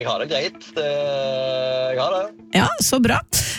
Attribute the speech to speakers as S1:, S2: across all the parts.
S1: Jeg har det greit. Jeg har det.
S2: Ja, så bra.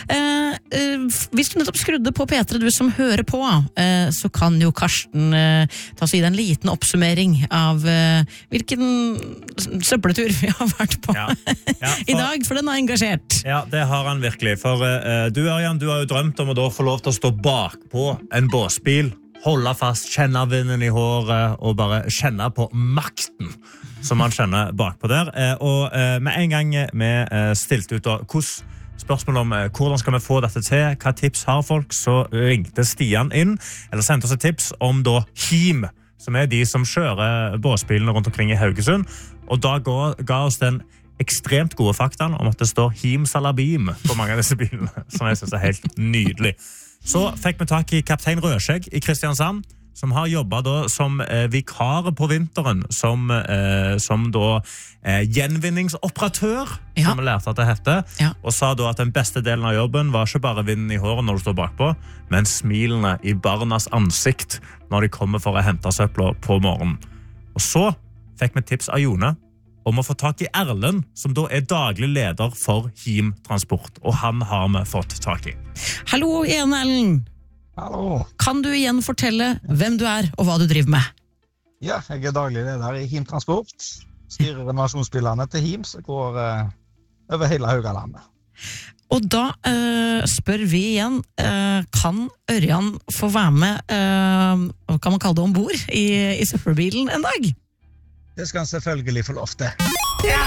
S2: Hvis du nettopp skrudde på P3, du som hører på, så kan jo Karsten ta seg i en liten oppsummering av hvilken søppeltur vi har vært på i dag, for den er engasjert.
S3: Ja, det har han virkelig. For du, Ørjan, du har jo drømt om å da få lov til å stå bak på en båsbil, holde fast, kjenne vinden i håret og bare kjenne på makten som man kjenner bakpå der. Og med en gang vi stilte ut spørsmål om hvordan skal vi få dette til, hva tips har folk, så ringte Stian inn, eller sendte oss et tips om da HIM, som er de som kjører båsbilene rundt omkring i Haugesund, og da ga oss den ekstremt gode faktaen om at det står HIM Salabim på mange av disse bilene, som jeg synes er helt nydelig. Så fikk vi tak i kaptein Rødskjegg i Kristiansand, som har jobbet da som vikar på vinteren, som da gjenvinningsoperatør, som vi lærte at det hette, og sa da at den beste delen av jobben var ikke bare vinden i håret når du står bakpå, men smilene i barnas ansikt når de kommer for å hente søpla på morgenen. Og så fikk vi tips av Jone om å få tak i Erlend, som da er daglig leder for HIM Transport, og han har vi fått tak i.
S2: Hallo igjen, Erlend.
S4: Hallo.
S2: Kan du igjen fortelle hvem du er og hva du driver med?
S4: Ja, jeg er daglig leder i HIM Transport. Styrer renovasjonsbilene til HIM, som går over hele Haugalandet.
S2: Og da spør vi igjen, kan Ørjan få være med, hva kan man kalle det, ombord i søppelbilen en dag?
S4: Det skal han selvfølgelig få lov til.
S2: Ja!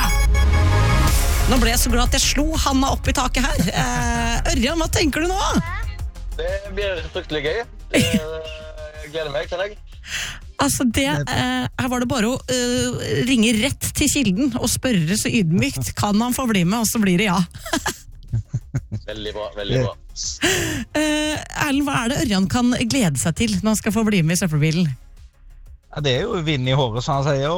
S2: Nå ble jeg så glad at jeg slo handa opp i taket her. Ørjan, hva tenker du nå?
S1: Det blir fryktelig gøy. Jeg gleder meg, kjenner jeg.
S2: Altså her var det bare å ringe rett til kilden og spørre så ydmykt. Kan han få bli med, og så blir det ja.
S1: Veldig bra, veldig bra.
S2: Erlend, hva er det Ørjan kan glede seg til når han skal få bli med i søppelbilen?
S4: Ja, det er jo vind i håret, som han sier,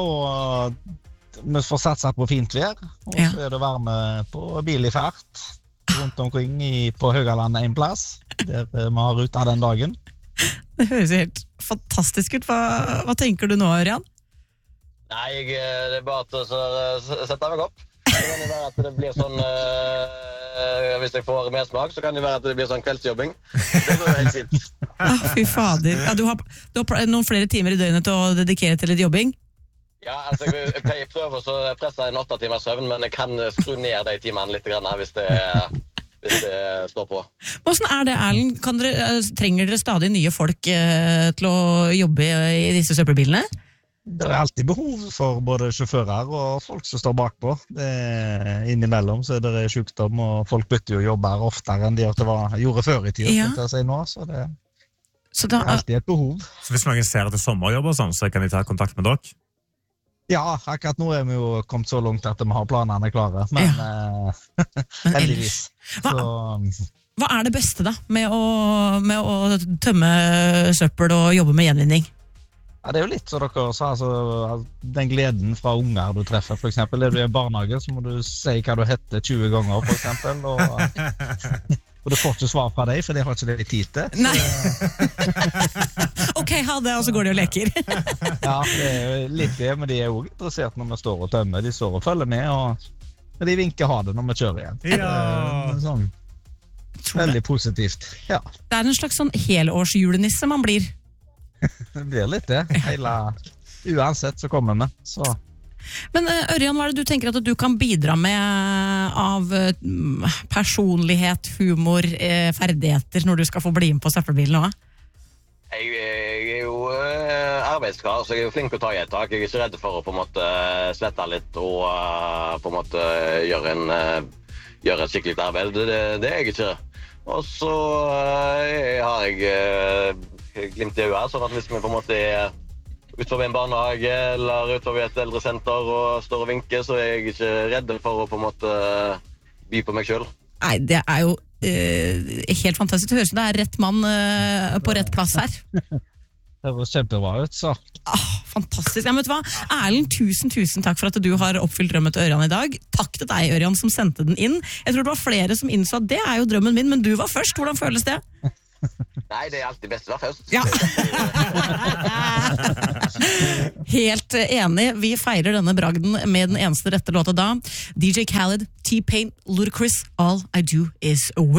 S4: og vi får satse på fint vær, og så er det varme på bil i fart rundt omkring på Haugalandet en plass, der vi har ruta den dagen.
S2: Det høres helt fantastisk ut. Hva tenker du nå, Ørjan?
S1: Nei, det er bare til å sette meg opp. Det kan jo være at det blir sånn, hvis jeg får mersmak, så kan det være at det blir sånn kveldsjobbing. Det går jo helt fint.
S2: Fy fader. Ja, du har noen flere timer i døgnet til å dedikere til litt jobbing?
S1: Ja, altså jeg prøver å presse en 8 timers søvn, men jeg kan skru ned de timene litt grann hvis det står på.
S2: Hvordan er det, Erlend? Trenger dere stadig nye folk til å jobbe i disse søppelbilene?
S4: Det er alltid behov for både sjåfører og folk som står bakpå. Innimellom så er det sykdom, og folk bytter jo jobber oftere enn de gjorde før i tiden, så det er alltid et behov.
S3: Så hvis noen ser etter sommerjobb og sånn, så kan de ta kontakt med dere?
S4: Ja, akkurat nå er vi jo kommet så langt at vi har planene klare, men heldigvis.
S2: Hva er det beste da, med å tømme søppel og jobbe med gjenvinning?
S4: Ja, det er jo litt så dere sa, den gleden fra unger du treffer, for eksempel. Er du i en barnehage, så må du si hva du heter 20 ganger, for eksempel, og du får ikke svar fra deg, for det har ikke det tid til.
S2: Nei. Ok, ha det, og så går de og leker.
S4: Ja, det er litt det, men de er jo interessert når vi står og tømmer. De står og følger med, og de vinker ha det når vi kjører igjen.
S3: Ja.
S4: Sånn, veldig positivt, ja.
S2: Det er en slags sånn helårsjulenisse man blir.
S4: Det blir litt det. Uansett så kommer vi. Så.
S2: Men Ørjan, hva er det du tenker at du kan bidra med av personlighet, humor, ferdigheter når du skal få bli med på søppelbilen også?
S1: Jeg er jo arbeidskar, så jeg er jo flink å ta i et tak. Jeg er ikke redd for å på en måte svette litt og på en måte gjøre et skikkelig arbeid. Det er jeg ikke. Og så har jeg glimt i øyet, sånn at hvis vi på en måte er utover en barnehage eller utover et eldresenter og står og vinker, så er jeg ikke redd for å på en måte by på meg selv.
S2: Nei, det er jo helt fantastisk. Det høres ut som det er rett mann på rett plass her.
S4: Det var kjempebra ut, så.
S2: Fantastisk. Ja, men vet du hva? Erlend, tusen takk for at du har oppfylt drømmen til Ørjan i dag. Takk til deg, Ørjan, som sendte den inn. Jeg tror det var flere som innså at det er jo drømmen min, men du var først. Hvordan føles det?
S1: Nei, det er alltid best å være først.
S2: Ja. Helt enig. Vi feirer denne bragden med den eneste rette låta da. DJ Khaled, T-Pain, Ludacris, All I Do Is Win.